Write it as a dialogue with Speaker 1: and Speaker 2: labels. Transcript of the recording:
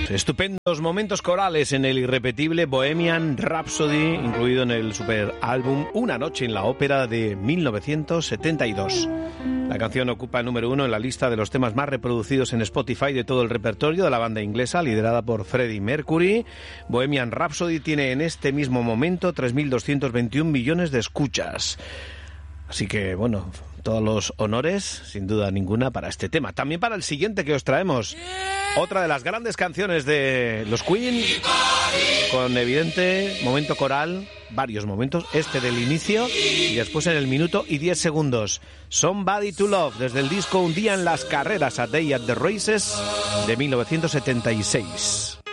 Speaker 1: Estupendos momentos corales en el irrepetible Bohemian Rhapsody, incluido en el superálbum Una noche en la ópera de 1972. La canción ocupa el número 1 en la lista de los temas más reproducidos en Spotify de todo el repertorio de la banda inglesa, liderada por Freddie Mercury. Bohemian Rhapsody tiene en este mismo momento 3.221 millones de escuchas. Así que, bueno, todos los honores, sin duda ninguna, para este tema. También para el siguiente que os traemos. Otra de las grandes canciones de los Queen, con evidente momento coral, varios momentos, este del inicio y después en el minuto y 10 segundos. Somebody to Love, desde el disco Un día en las carreras, A Day at the Races, de 1976.